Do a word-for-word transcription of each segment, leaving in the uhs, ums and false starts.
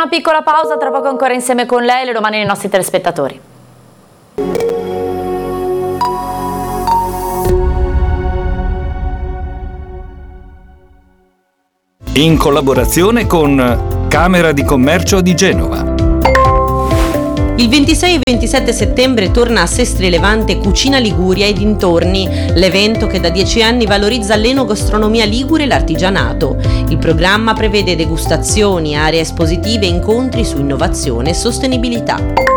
una piccola pausa, tra poco ancora insieme con lei, le domande dei nostri telespettatori. In collaborazione con Camera di Commercio di Genova. Il ventisei e ventisette settembre torna a Sestri Levante Cucina Liguria e dintorni, l'evento che da dieci anni valorizza l'enogastronomia ligure e l'artigianato. Il programma prevede degustazioni, aree espositive e incontri su innovazione e sostenibilità.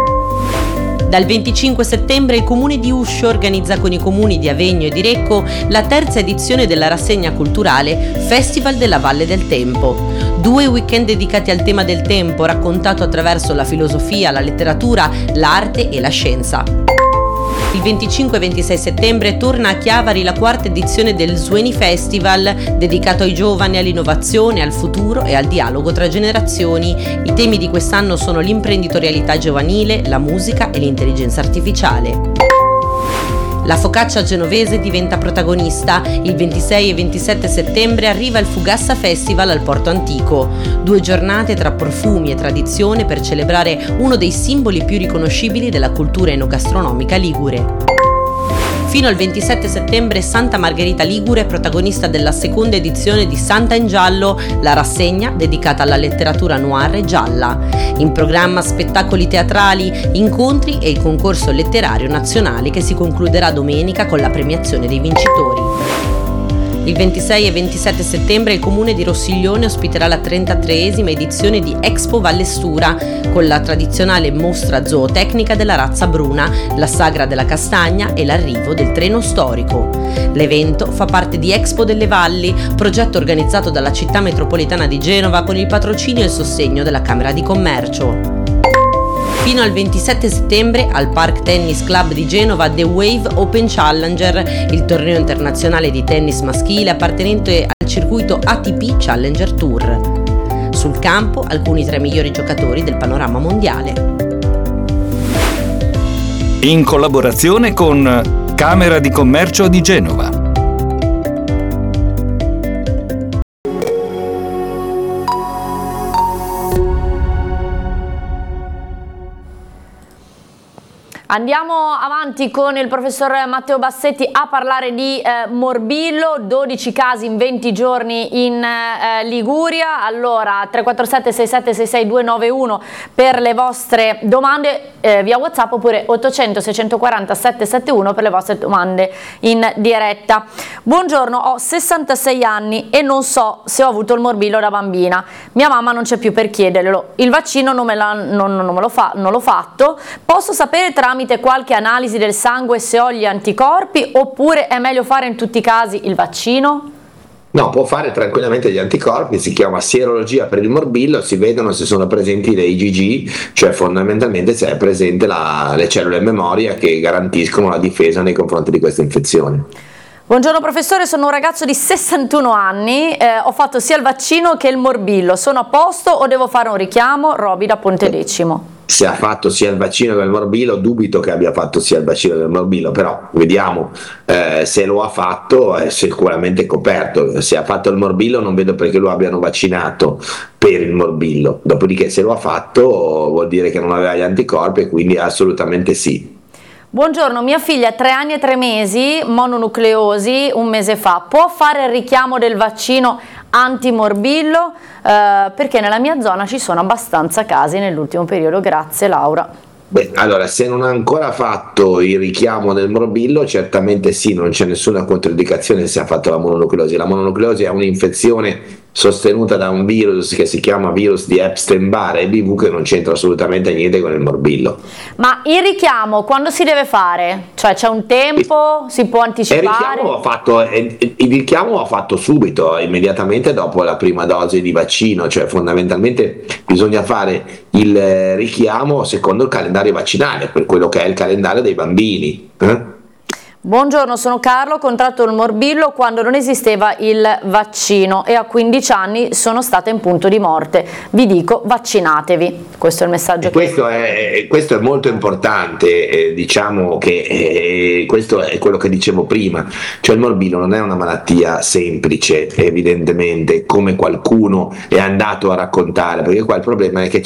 Dal venticinque settembre il Comune di Uscio organizza con i comuni di Avegno e di Recco la terza edizione della rassegna culturale Festival della Valle del Tempo. Due weekend dedicati al tema del tempo, raccontato attraverso la filosofia, la letteratura, l'arte e la scienza. Il venticinque e ventisei settembre torna a Chiavari la quarta edizione del Sueni Festival, dedicato ai giovani, all'innovazione, al futuro e al dialogo tra generazioni. I temi di quest'anno sono l'imprenditorialità giovanile, la musica e l'intelligenza artificiale. La focaccia genovese diventa protagonista. Il ventisei e ventisette settembre arriva il Fugassa Festival al Porto Antico. Due giornate tra profumi e tradizione per celebrare uno dei simboli più riconoscibili della cultura enogastronomica ligure. Fino al ventisette settembre Santa Margherita Ligure è protagonista della seconda edizione di Santa in Giallo, la rassegna dedicata alla letteratura noir e gialla. In programma spettacoli teatrali, incontri e il concorso letterario nazionale che si concluderà domenica con la premiazione dei vincitori. Il ventisei e ventisette settembre il Comune di Rossiglione ospiterà la trentatreesima edizione di Expo Vallestura, con la tradizionale mostra zootecnica della razza bruna, la sagra della castagna e l'arrivo del treno storico. L'evento fa parte di Expo delle Valli, progetto organizzato dalla città metropolitana di Genova con il patrocinio e il sostegno della Camera di Commercio. Fino al ventisette settembre al Park Tennis Club di Genova The Wave Open Challenger, il torneo internazionale di tennis maschile appartenente al circuito A T P Challenger Tour. Sul campo alcuni tra i migliori giocatori del panorama mondiale. In collaborazione con Camera di Commercio di Genova. Andiamo avanti con il professor Matteo Bassetti a parlare di eh, morbillo, dodici casi in venti giorni in eh, Liguria. Allora tre quattro sette sei sette sei sei due nove uno per le vostre domande eh, via WhatsApp, oppure ottocento seicentoquaranta settecentosettantuno per le vostre domande in diretta. Buongiorno, ho sessantasei anni e non so se ho avuto il morbillo da bambina. Mia mamma non c'è più per chiederglielo. Il vaccino non me, la, non, non me lo fa, non l'ho fatto. Posso sapere tramite qualche analisi del sangue se ho gli anticorpi, oppure è meglio fare in tutti i casi il vaccino? No, può fare tranquillamente gli anticorpi, si chiama sierologia per il morbillo, si vedono se sono presenti le I G G, cioè fondamentalmente se è presente la, le cellule memoria che garantiscono la difesa nei confronti di questa infezione. Buongiorno professore, sono un ragazzo di sessantuno anni, eh, ho fatto sia il vaccino che il morbillo, sono a posto o devo fare un richiamo? Roby da Pontedecimo. Se ha fatto sia il vaccino che il morbillo, dubito che abbia fatto sia il vaccino che il morbillo, però vediamo eh, se lo ha fatto, è sicuramente coperto. Se ha fatto il morbillo non vedo perché lo abbiano vaccinato per il morbillo, dopodiché se lo ha fatto vuol dire che non aveva gli anticorpi e quindi assolutamente sì. Buongiorno, mia figlia ha tre anni e tre mesi, mononucleosi, un mese fa, può fare il richiamo del vaccino antimorbillo? Eh, perché nella mia zona ci sono abbastanza casi nell'ultimo periodo, grazie Laura. Beh, allora, se non ha ancora fatto il richiamo del morbillo, certamente sì, non c'è nessuna controindicazione se ha fatto la mononucleosi. La mononucleosi è un'infezione sostenuta da un virus che si chiama virus di Epstein-Barr, E B V, che non c'entra assolutamente niente con il morbillo. Ma il richiamo quando si deve fare? Cioè c'è un tempo? Si può anticipare? Il richiamo va fatto, il richiamo va fatto subito, immediatamente dopo la prima dose di vaccino, cioè fondamentalmente bisogna fare il richiamo secondo il calendario vaccinale, per quello che è il calendario dei bambini. Eh? Buongiorno, sono Carlo, ho contratto il morbillo quando non esisteva il vaccino e a quindici anni sono stata in punto di morte. Vi dico, vaccinatevi. Questo è il messaggio. Questo è, questo è molto importante, eh, diciamo che eh, questo è quello che dicevo prima, cioè il morbillo non è una malattia semplice, evidentemente, come qualcuno è andato a raccontare, perché qua il problema è che